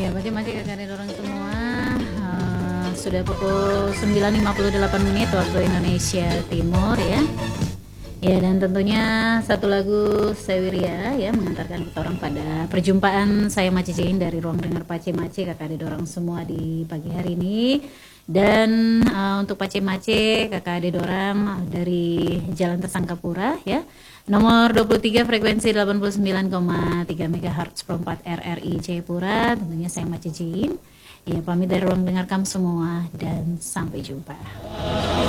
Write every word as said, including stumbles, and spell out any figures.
Ya, macam-macam kakak dan orang semua. Uh, sudah pukul sembilan lima puluh delapan menit waktu Indonesia Timur ya. Ya, dan tentunya satu lagu Sawiria ya mengantarkan kita orang pada perjumpaan saya Macicein dari ruang dengar Pace Mace kakak adik orang semua di pagi hari ini. Dan uh, untuk Pace Mace kakak adik orang dari Jalan Tersangkapura ya. Nomor dua puluh tiga frekuensi delapan puluh sembilan koma tiga megahertz perempat R R I Jayapura. Tentunya saya Macicein. Ya, pamit dari ruang dengar kamu semua dan sampai jumpa.